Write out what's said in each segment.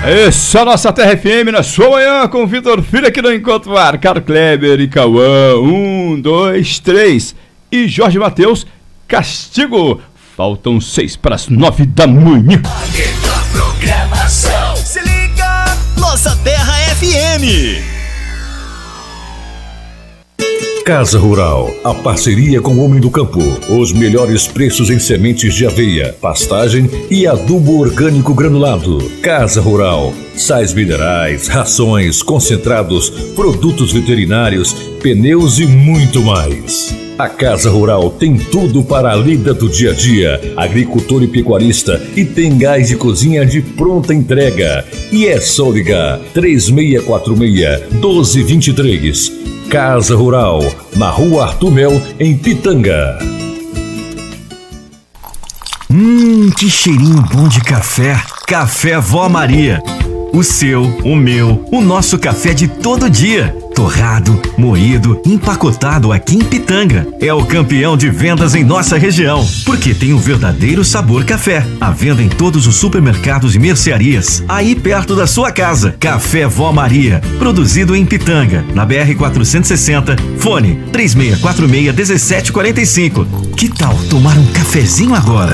Essa é a nossa Terra FM na sua manhã com o Vitor Filho aqui no Encontro Marcado, Kleber e Cauã. 1, 2, 3 e Jorge Matheus, Castigo. Faltam 6 para as 9 da manhã. Programação. Se liga, nossa Terra FM. Casa Rural, a parceria com o Homem do Campo. Os melhores preços em sementes de aveia, pastagem e adubo orgânico granulado. Casa Rural, sais minerais, rações, concentrados, produtos veterinários, pneus e muito mais. A Casa Rural tem tudo para a lida do dia a dia, agricultor e pecuarista, e tem gás de cozinha de pronta entrega. E é só ligar 3646-1223. Casa Rural, na Rua Arthur Mel, em Pitanga. Que cheirinho bom de café. Café Vó Maria. O seu, o meu, o nosso café de todo dia. Torrado, moído, empacotado aqui em Pitanga. É o campeão de vendas em nossa região, porque tem um verdadeiro sabor café. À venda em todos os supermercados e mercearias, aí perto da sua casa. Café Vó Maria, produzido em Pitanga, na BR-460, fone 3646-1745. Que tal tomar um cafezinho agora?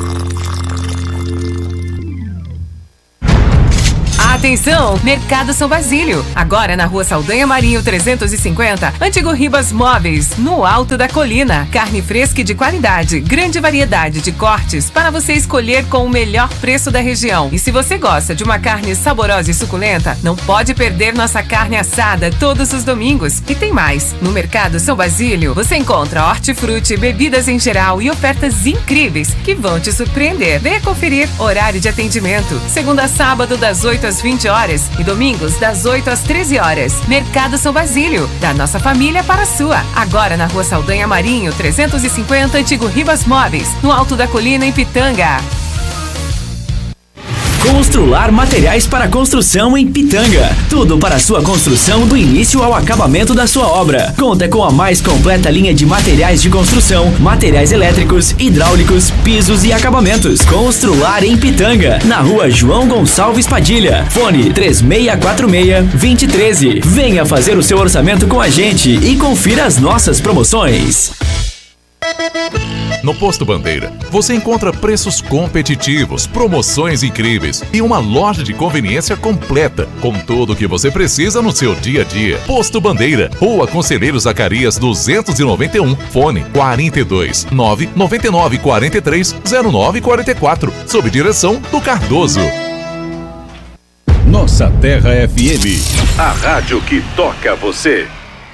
Atenção, Mercado São Basílio. Agora na Rua Saldanha Marinho 350, Antigo Ribas Móveis, no alto da colina. Carne fresca e de qualidade, grande variedade de cortes para você escolher com o melhor preço da região. E se você gosta de uma carne saborosa e suculenta, não pode perder nossa carne assada todos os domingos. E tem mais, no Mercado São Basílio você encontra hortifruti, bebidas em geral e ofertas incríveis que vão te surpreender. Venha conferir horário de atendimento, segunda a sábado das 8 às 20 horas e domingos das 8 às 13 horas. Mercado São Basílio, da nossa família para a sua. Agora na Rua Saldanha Marinho 350, Antigo Ribas Móveis, no alto da colina em Pitanga. Constrular materiais para construção em Pitanga. Tudo para sua construção do início ao acabamento da sua obra. Conta com a mais completa linha de materiais de construção, materiais elétricos, hidráulicos, pisos e acabamentos. Constrular em Pitanga, na Rua João Gonçalves Padilha. Fone 3646-2013. Venha fazer o seu orçamento com a gente e confira as nossas promoções. No Posto Bandeira, você encontra preços competitivos, promoções incríveis e uma loja de conveniência completa, com tudo o que você precisa no seu dia a dia. Posto Bandeira, Rua Conselheiro Zacarias 291, fone 42 999 43 09 44, sob direção do Cardoso. Nossa Terra FM, a rádio que toca você.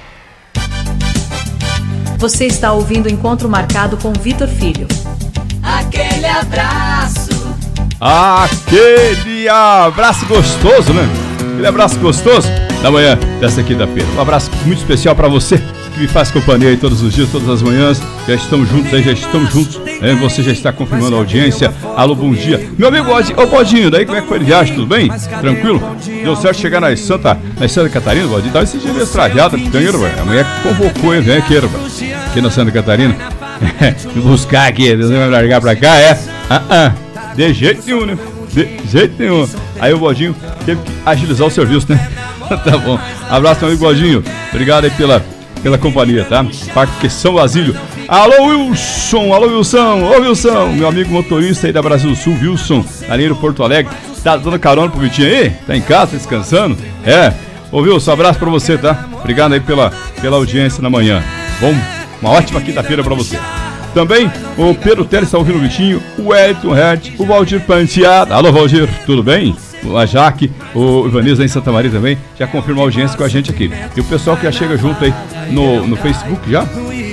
Você está ouvindo o Encontro Marcado com Vitor Filho. Aquele abraço. Aquele abraço gostoso, né? Aquele abraço gostoso da manhã dessa quinta-feira. Um abraço muito especial para você que me faz companhia aí todos os dias, todas as manhãs. Já estamos juntos aí, Você já está confirmando a audiência. Alô, bom dia. Meu amigo Bodinho, daí como é que foi a viagem? Tudo bem? Tranquilo? Deu certo chegar na Santa Catarina, Bodinho? Dá esse dia meio estrajado, a mulher convocou, hein? Vem aqui, aqui na Santa Catarina. Me buscar aqui, você vai me largar pra cá, de jeito nenhum, né? De jeito nenhum. Aí o Bodinho teve que agilizar o serviço, né? Tá bom. Abraço, meu amigo Bodinho. Obrigado aí pela companhia, tá? Parque São Basílio. Alô, Wilson! Ô, Wilson! Meu amigo motorista aí da Brasil Sul, Wilson, ali no Porto Alegre. Tá dando carona pro Vitinho aí? Tá em casa, tá descansando? Ô, Wilson, abraço pra você, tá? Obrigado aí pela audiência na manhã. Bom, uma ótima quinta-feira pra você. Também o Pedro Teles está ouvindo o Vitinho, o Wellington Hert, o Valdir Panteado. Alô, Valdir, tudo bem? A Jaque, o Ivanildo aí em Santa Maria também, já confirma a audiência com a gente aqui. E o pessoal que já chega junto aí no Facebook já?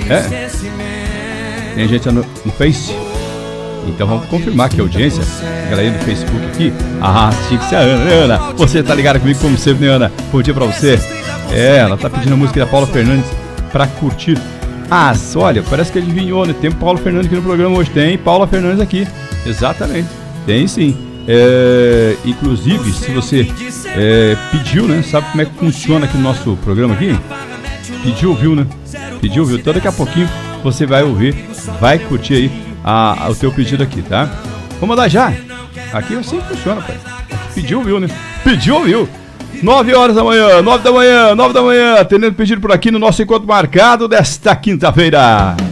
Tem gente no Face? Então vamos confirmar que a audiência, a galera do Facebook aqui. Tinha que ser a Ana, né, Ana? Você tá ligada comigo como sempre, né, Ana? Bom dia pra você. Ela tá pedindo a música da Paula Fernandes pra curtir. Olha, parece que adivinhou, né? Tem Paula Fernandes aqui no programa hoje. Tem Paula Fernandes aqui. Exatamente. Tem sim. Inclusive, se você pediu, né? Sabe como é que funciona aqui no nosso programa aqui? Pediu, viu, né? Pediu, viu? Então daqui a pouquinho você vai ouvir, vai curtir aí o teu pedido aqui, tá? Vamos mandar já. Aqui assim funciona, pai. Pediu, viu, né? Pediu, viu? 9 horas da manhã, 9 da manhã, atendendo pedido por aqui no nosso encontro marcado desta quinta-feira.